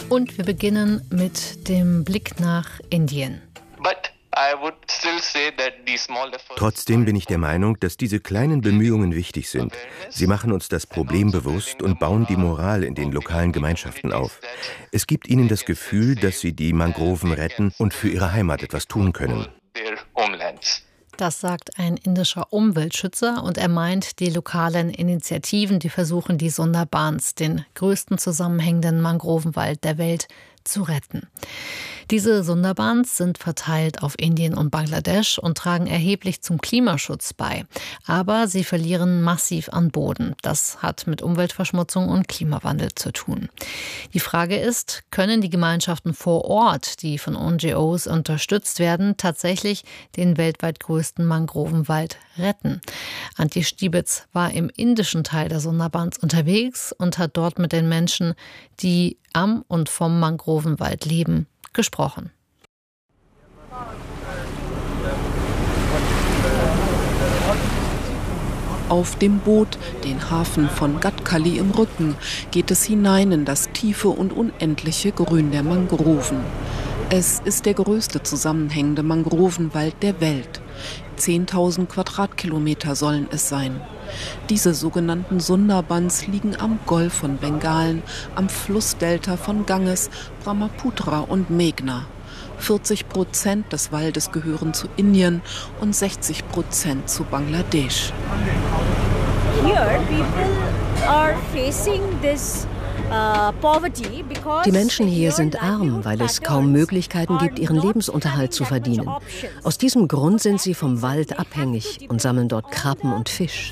Und wir beginnen mit dem Blick nach Indien. Trotzdem bin ich der Meinung, dass diese kleinen Bemühungen wichtig sind. Sie machen uns das Problem bewusst und bauen die Moral in den lokalen Gemeinschaften auf. Es gibt ihnen das Gefühl, dass sie die Mangroven retten und für ihre Heimat etwas tun können. Das sagt ein indischer Umweltschützer und er meint die lokalen Initiativen, die versuchen, die Sundarbans, den größten zusammenhängenden Mangrovenwald der Welt, zu retten. Diese Sundarbans sind verteilt auf Indien und Bangladesch und tragen erheblich zum Klimaschutz bei. Aber sie verlieren massiv an Boden. Das hat mit Umweltverschmutzung und Klimawandel zu tun. Die Frage ist, können die Gemeinschaften vor Ort, die von NGOs unterstützt werden, tatsächlich den weltweit größten Mangrovenwald retten? Antje Stiebitz war im indischen Teil der Sundarbans unterwegs und hat dort mit den Menschen, die am und vom Mangrovenwald leben, gesprochen. Auf dem Boot, den Hafen von Gadkali im Rücken, geht es hinein in das tiefe und unendliche Grün der Mangroven. Es ist der größte zusammenhängende Mangrovenwald der Welt. 10.000 Quadratkilometer sollen es sein. Diese sogenannten Sundarbans liegen am Golf von Bengalen, am Flussdelta von Ganges, Brahmaputra und Meghna. 40% des Waldes gehören zu Indien und 60% zu Bangladesch. Here people are facing this Die Menschen hier sind arm, weil es kaum Möglichkeiten gibt, ihren Lebensunterhalt zu verdienen. Aus diesem Grund sind sie vom Wald abhängig und sammeln dort Krabben und Fisch.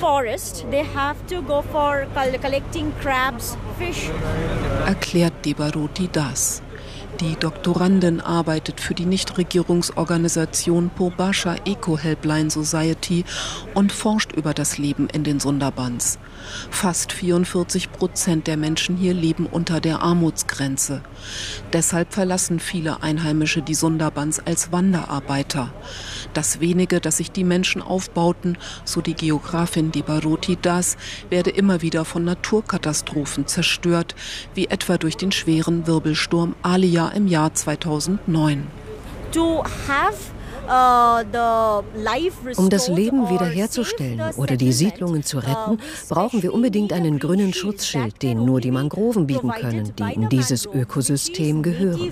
Erklärt Debaroti Das. Die Doktorandin arbeitet für die Nichtregierungsorganisation Pobasha Eco Helpline Society und forscht über das Leben in den Sundarbans. Fast 44% der Menschen hier leben unter der Armutsgrenze. Deshalb verlassen viele Einheimische die Sundarbans als Wanderarbeiter. Das wenige, das sich die Menschen aufbauten, so die Geografin Debaroti Das, werde immer wieder von Naturkatastrophen zerstört, wie etwa durch den schweren Wirbelsturm Alia im Jahr 2009. Um das Leben wiederherzustellen oder die Siedlungen zu retten, brauchen wir unbedingt einen grünen Schutzschild, den nur die Mangroven bieten können, die in dieses Ökosystem gehören.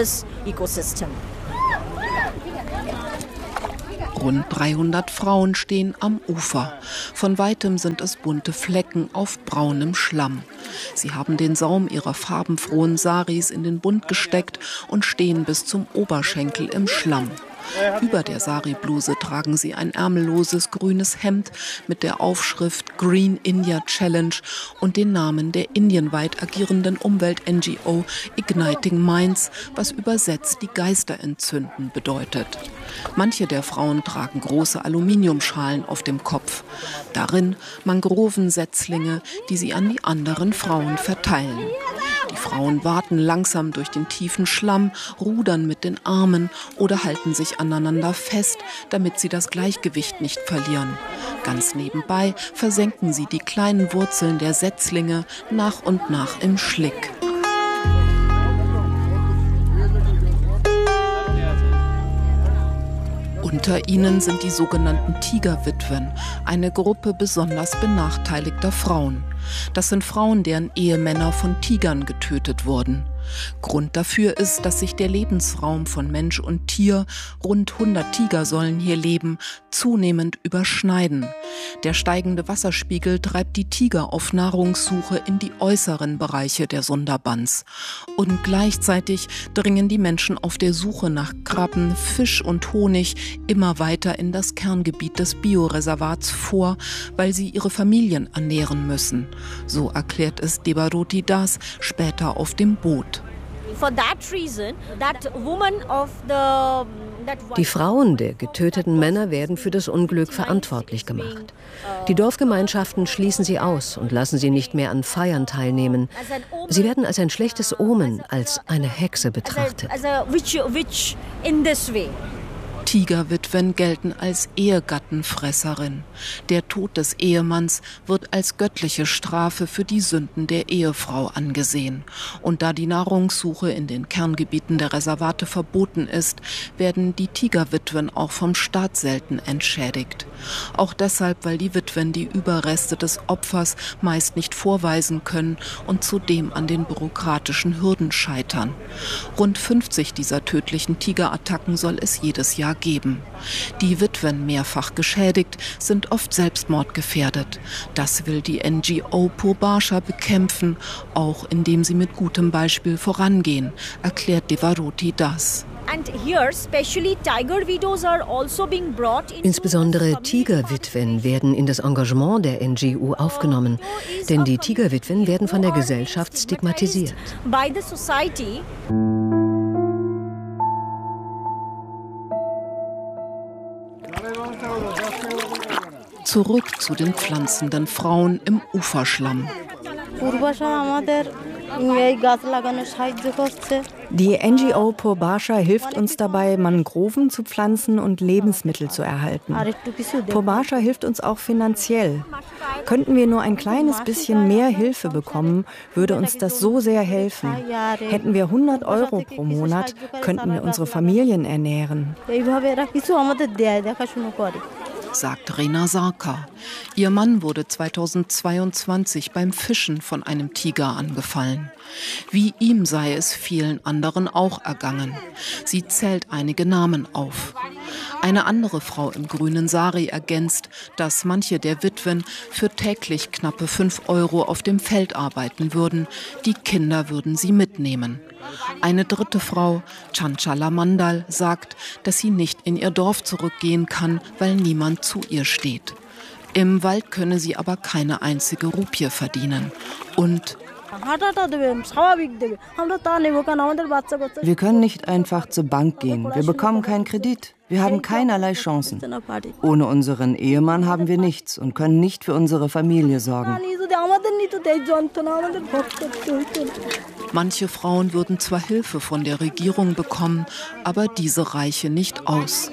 Rund 300 Frauen stehen am Ufer. Von weitem sind es bunte Flecken auf braunem Schlamm. Sie haben den Saum ihrer farbenfrohen Saris in den Bund gesteckt und stehen bis zum Oberschenkel im Schlamm. Über der Sari-Bluse tragen sie ein ärmelloses grünes Hemd mit der Aufschrift Green India Challenge und den Namen der indienweit agierenden Umwelt-NGO Igniting Minds, was übersetzt die Geister entzünden bedeutet. Manche der Frauen tragen große Aluminiumschalen auf dem Kopf. Darin Mangrovensetzlinge, die sie an die anderen Frauen verteilen. Die Frauen waten langsam durch den tiefen Schlamm, rudern mit den Armen oder halten sich aneinander fest, damit sie das Gleichgewicht nicht verlieren. Ganz nebenbei versenken sie die kleinen Wurzeln der Setzlinge nach und nach im Schlick. Unter ihnen sind die sogenannten Tigerwitwen, eine Gruppe besonders benachteiligter Frauen. Das sind Frauen, deren Ehemänner von Tigern getötet wurden. Grund dafür ist, dass sich der Lebensraum von Mensch und Tier, rund 100 Tiger sollen hier leben, zunehmend überschneiden. Der steigende Wasserspiegel treibt die Tiger auf Nahrungssuche in die äußeren Bereiche der Sundarbans. Und gleichzeitig dringen die Menschen auf der Suche nach Krabben, Fisch und Honig immer weiter in das Kerngebiet des Bioreservats vor, weil sie ihre Familien ernähren müssen. So erklärt es Debaroti Das später auf dem Boot. Die Frauen der getöteten Männer werden für das Unglück verantwortlich gemacht. Die Dorfgemeinschaften schließen sie aus und lassen sie nicht mehr an Feiern teilnehmen. Sie werden als ein schlechtes Omen, als eine Hexe betrachtet. Tigerwitwen gelten als Ehegattenfresserin. Der Tod des Ehemanns wird als göttliche Strafe für die Sünden der Ehefrau angesehen. Und da die Nahrungssuche in den Kerngebieten der Reservate verboten ist, werden die Tigerwitwen auch vom Staat selten entschädigt. Auch deshalb, weil die Witwen die Überreste des Opfers meist nicht vorweisen können und zudem an den bürokratischen Hürden scheitern. Rund 50 dieser tödlichen Tigerattacken soll es jedes Jahr geben. Die Witwen, mehrfach geschädigt, sind oft selbstmordgefährdet. Das will die NGO Purbarsha bekämpfen, auch indem sie mit gutem Beispiel vorangehen, erklärt Devaroti Das. Insbesondere Tigerwitwen werden in das Engagement der NGO aufgenommen, denn die Tigerwitwen werden von der Gesellschaft stigmatisiert. Zurück zu den pflanzenden Frauen im Uferschlamm. Die NGO Purbarsha hilft uns dabei, Mangroven zu pflanzen und Lebensmittel zu erhalten. Purbarsha hilft uns auch finanziell. Könnten wir nur ein kleines bisschen mehr Hilfe bekommen, würde uns das so sehr helfen. Hätten wir 100 € pro Monat, könnten wir unsere Familien ernähren. Sagt Rena Sarkar. Ihr Mann wurde 2022 beim Fischen von einem Tiger angefallen. Wie ihm sei es vielen anderen auch ergangen. Sie zählt einige Namen auf. Eine andere Frau im grünen Sari ergänzt, dass manche der Witwen für täglich knappe 5 € auf dem Feld arbeiten würden. Die Kinder würden sie mitnehmen. Eine dritte Frau, Chanchala Mandal, sagt, dass sie nicht in ihr Dorf zurückgehen kann, weil niemand zu ihr steht. Im Wald könne sie aber keine einzige Rupie verdienen. Und wir können nicht einfach zur Bank gehen. Wir bekommen keinen Kredit. Wir haben keinerlei Chancen. Ohne unseren Ehemann haben wir nichts und können nicht für unsere Familie sorgen. Manche Frauen würden zwar Hilfe von der Regierung bekommen, aber diese reiche nicht aus.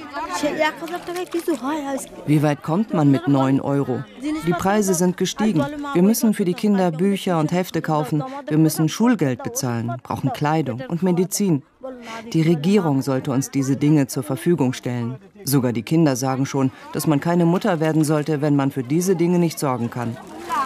Wie weit kommt man mit 9 €? Die Preise sind gestiegen. Wir müssen für die Kinder Bücher und Hefte kaufen. Wir müssen Schulgeld bezahlen, brauchen Kleidung und Medizin. Die Regierung sollte uns diese Dinge zur Verfügung stellen. Sogar die Kinder sagen schon, dass man keine Mutter werden sollte, wenn man für diese Dinge nicht sorgen kann.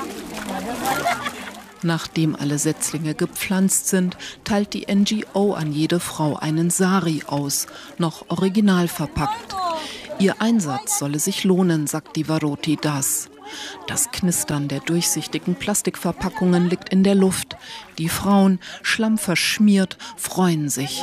Nachdem alle Setzlinge gepflanzt sind, teilt die NGO an jede Frau einen Sari aus, noch original verpackt. Ihr Einsatz solle sich lohnen, sagt Devaroti Das. Das Knistern der durchsichtigen Plastikverpackungen liegt in der Luft. Die Frauen, schlammverschmiert, freuen sich.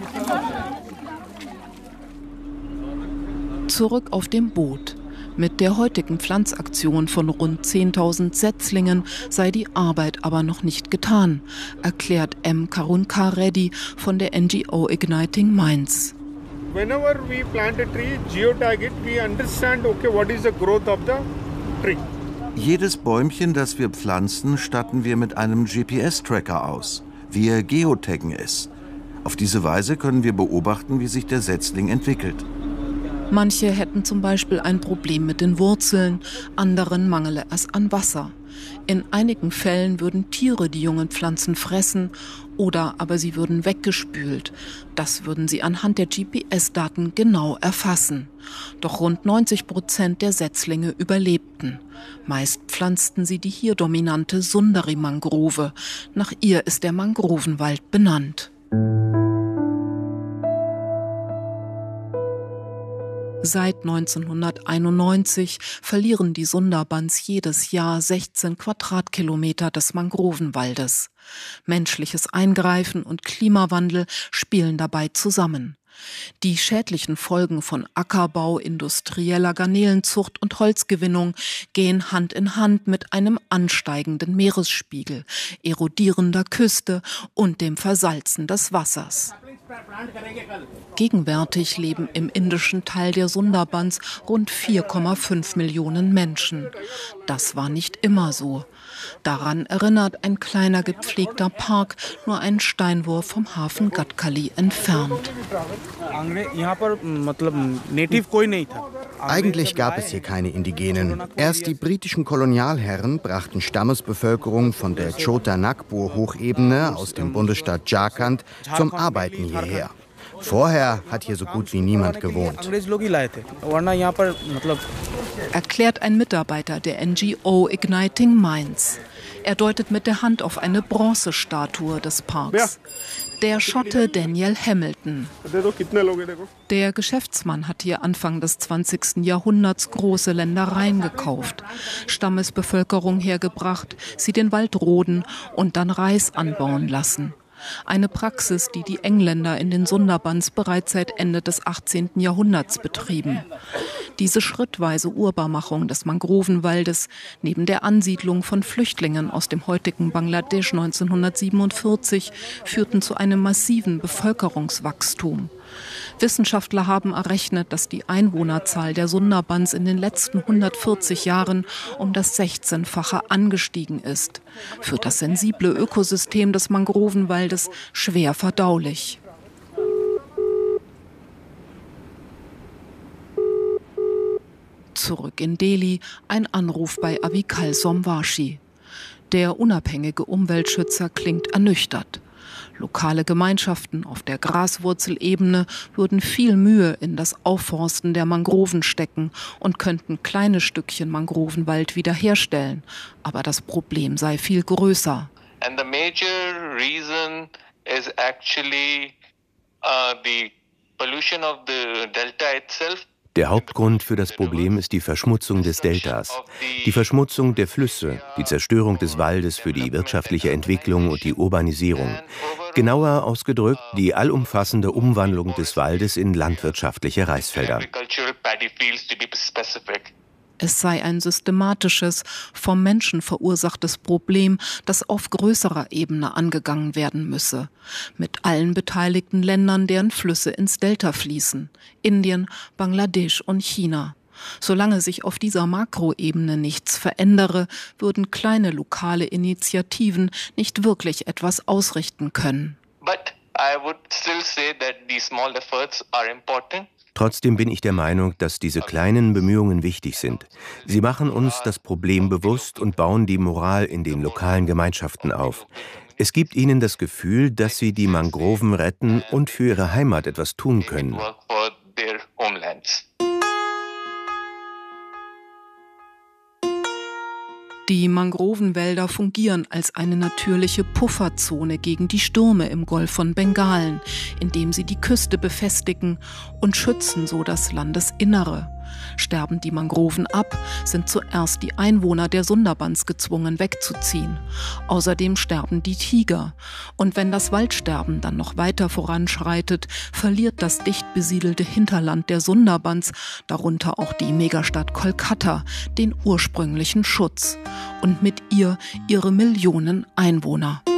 Zurück auf dem Boot. Mit der heutigen Pflanzaktion von rund 10.000 Setzlingen sei die Arbeit aber noch nicht getan, erklärt M. Karunkar Reddy von der NGO Igniting Minds. Whenever we plant a tree, geotag it, we understand, okay, what is the growth of the tree. Jedes Bäumchen, das wir pflanzen, statten wir mit einem GPS-Tracker aus. Wir geotaggen es. Auf diese Weise können wir beobachten, wie sich der Setzling entwickelt. Manche hätten zum Beispiel ein Problem mit den Wurzeln, anderen mangele es an Wasser. In einigen Fällen würden Tiere die jungen Pflanzen fressen oder aber sie würden weggespült. Das würden sie anhand der GPS-Daten genau erfassen. Doch rund 90% der Setzlinge überlebten. Meist pflanzten sie die hier dominante Sundari-Mangrove. Nach ihr ist der Mangrovenwald benannt. Seit 1991 verlieren die Sundarbans jedes Jahr 16 Quadratkilometer des Mangrovenwaldes. Menschliches Eingreifen und Klimawandel spielen dabei zusammen. Die schädlichen Folgen von Ackerbau, industrieller Garnelenzucht und Holzgewinnung gehen Hand in Hand mit einem ansteigenden Meeresspiegel, erodierender Küste und dem Versalzen des Wassers. Gegenwärtig leben im indischen Teil der Sundarbans rund 4,5 Millionen Menschen. Das war nicht immer so. Daran erinnert ein kleiner gepflegter Park, nur einen Steinwurf vom Hafen Gadkali entfernt. Eigentlich gab es hier keine Indigenen. Erst die britischen Kolonialherren brachten Stammesbevölkerung von der Chota Nagpur-Hochebene aus dem Bundesstaat Jharkhand zum Arbeiten hierher. Vorher hat hier so gut wie niemand gewohnt. Erklärt ein Mitarbeiter der NGO Igniting Minds. Er deutet mit der Hand auf eine Bronzestatue des Parks. Der Schotte Daniel Hamilton. Der Geschäftsmann hat hier Anfang des 20. Jahrhunderts große Ländereien gekauft, Stammesbevölkerung hergebracht, sie den Wald roden und dann Reis anbauen lassen. Eine Praxis, die die Engländer in den Sundarbans bereits seit Ende des 18. Jahrhunderts betrieben. Diese schrittweise Urbarmachung des Mangrovenwaldes neben der Ansiedlung von Flüchtlingen aus dem heutigen Bangladesch 1947 führten zu einem massiven Bevölkerungswachstum. Wissenschaftler haben errechnet, dass die Einwohnerzahl der Sundarbans in den letzten 140 Jahren um das 16-fache angestiegen ist. Für das sensible Ökosystem des Mangrovenwaldes schwer verdaulich. Zurück in Delhi, ein Anruf bei Avikal Somvashi. Der unabhängige Umweltschützer klingt ernüchtert. Lokale Gemeinschaften auf der Graswurzelebene würden viel Mühe in das Aufforsten der Mangroven stecken und könnten kleine Stückchen Mangrovenwald wiederherstellen. Aber das Problem sei viel größer. And the major reason is actually the pollution of the delta itself. Der Hauptgrund für das Problem ist die Verschmutzung des Deltas, die Verschmutzung der Flüsse, die Zerstörung des Waldes für die wirtschaftliche Entwicklung und die Urbanisierung. Genauer ausgedrückt, die allumfassende Umwandlung des Waldes in landwirtschaftliche Reisfelder. Es sei ein systematisches, vom Menschen verursachtes Problem, das auf größerer Ebene angegangen werden müsse. Mit allen beteiligten Ländern, deren Flüsse ins Delta fließen. Indien, Bangladesch und China. Solange sich auf dieser Makroebene nichts verändere, würden kleine lokale Initiativen nicht wirklich etwas ausrichten können. But I would still say that the small efforts are important. Trotzdem bin ich der Meinung, dass diese kleinen Bemühungen wichtig sind. Sie machen uns das Problem bewusst und bauen die Moral in den lokalen Gemeinschaften auf. Es gibt ihnen das Gefühl, dass sie die Mangroven retten und für ihre Heimat etwas tun können. Die Mangrovenwälder fungieren als eine natürliche Pufferzone gegen die Stürme im Golf von Bengalen, indem sie die Küste befestigen und schützen so das Landesinnere. Sterben die Mangroven ab, sind zuerst die Einwohner der Sundarbans gezwungen wegzuziehen. Außerdem sterben die Tiger. Und wenn das Waldsterben dann noch weiter voranschreitet, verliert das dicht besiedelte Hinterland der Sundarbans, darunter auch die Megastadt Kolkata, den ursprünglichen Schutz. Und mit ihr ihre Millionen Einwohner.